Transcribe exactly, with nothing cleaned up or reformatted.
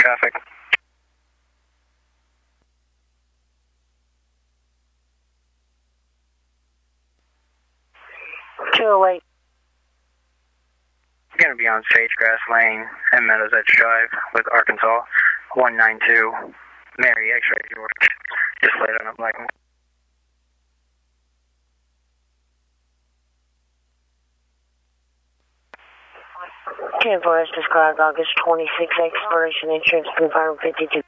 traffic. two oh eight. Going to be on Sagegrass Lane and Meadows Edge Drive with Arkansas one nine two Mary X-ray George. Just laid on a black one. ten four as described, August twenty-sixth, expiration insurance confirmed fifty-two.